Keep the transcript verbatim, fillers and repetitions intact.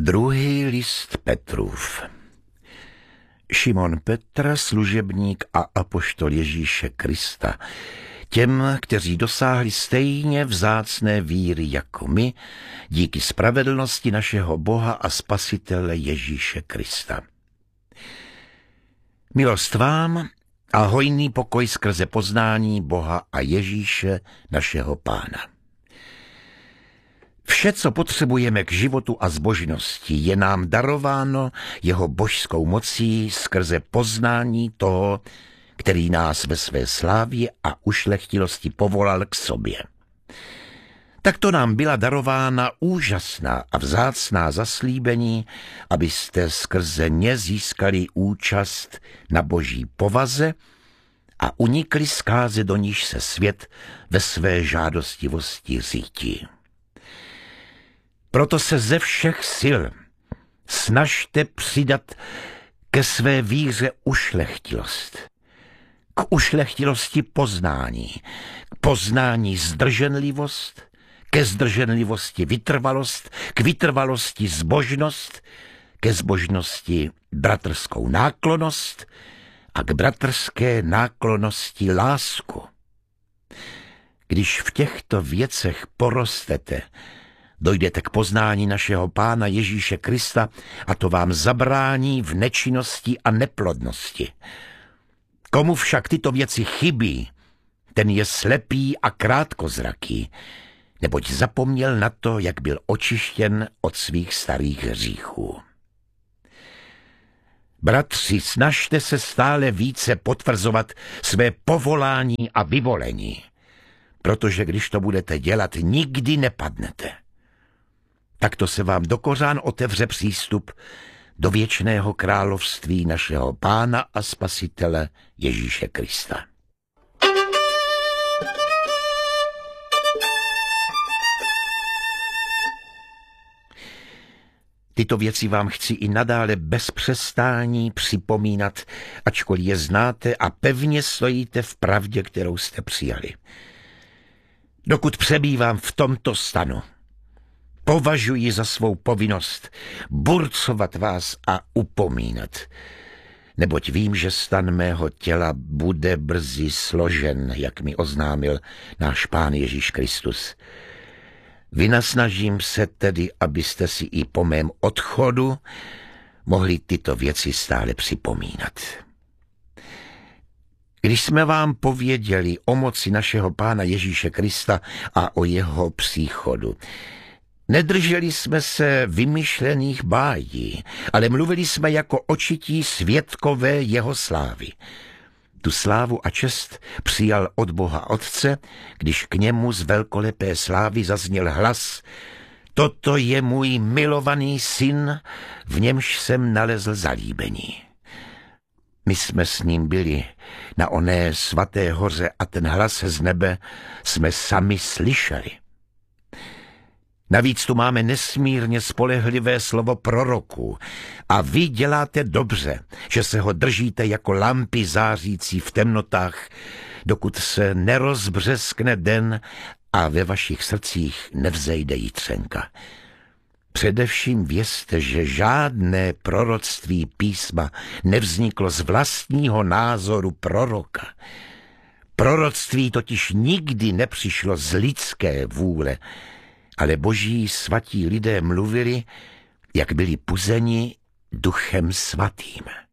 Druhý list Petrův. Šimon Petr, služebník a apoštol Ježíše Krista, těm, kteří dosáhli stejně vzácné víry jako my, díky spravedlnosti našeho Boha a Spasitele Ježíše Krista. Milost vám a hojný pokoj skrze poznání Boha a Ježíše, našeho Pána. Vše, co potřebujeme k životu a zbožnosti, je nám darováno jeho božskou mocí skrze poznání toho, který nás ve své slávě a ušlechtilosti povolal k sobě. Takto nám byla darována úžasná a vzácná zaslíbení, abyste skrze ně získali účast na boží povaze a unikli zkáze, do níž se svět ve své žádostivosti řítí. Proto se ze všech sil snažte přidat ke své víře ušlechtilost, k ušlechtilosti poznání, k poznání zdrženlivost, ke zdrženlivosti vytrvalost, k vytrvalosti zbožnost, ke zbožnosti bratrskou náklonnost a k bratrské náklonnosti lásku. Když v těchto věcech porostete, dojdete k poznání našeho Pána Ježíše Krista a to vám zabrání v nečinnosti a neplodnosti. Komu však tyto věci chybí, ten je slepý a krátkozraký, neboť zapomněl na to, jak byl očištěn od svých starých hříchů. Bratři, snažte se stále více potvrzovat své povolání a vyvolení, protože když to budete dělat, nikdy nepadnete. Takto se vám do kořán otevře přístup do věčného království našeho Pána a Spasitele Ježíše Krista. Tyto věci vám chci i nadále bez přestání připomínat, ačkoliv je znáte a pevně stojíte v pravdě, kterou jste přijali. Dokud přebývám v tomto stanu, považuji za svou povinnost burcovat vás a upomínat, neboť vím, že stan mého těla bude brzy složen, jak mi oznámil náš Pán Ježíš Kristus. Vynasnažím se tedy, abyste si i po mém odchodu mohli tyto věci stále připomínat. Když jsme vám pověděli o moci našeho Pána Ježíše Krista a o jeho příchodu, nedrželi jsme se vymyšlených bájí, ale mluvili jsme jako očití svědkové jeho slávy. Tu slávu a čest přijal od Boha Otce, když k němu z velkolepé slávy zazněl hlas: Toto je můj milovaný syn, v němž jsem nalezl zalíbení. My jsme s ním byli na oné svaté hoře a ten hlas z nebe jsme sami slyšeli. Navíc tu máme nesmírně spolehlivé slovo proroků a vy děláte dobře, že se ho držíte jako lampy zářící v temnotách, dokud se nerozbřeskne den a ve vašich srdcích nevzejde jitřenka. Především vězte, že žádné proroctví písma nevzniklo z vlastního názoru proroka. Proroctví totiž nikdy nepřišlo z lidské vůle, ale boží svatí lidé mluvili, jak byli puzeni Duchem Svatým.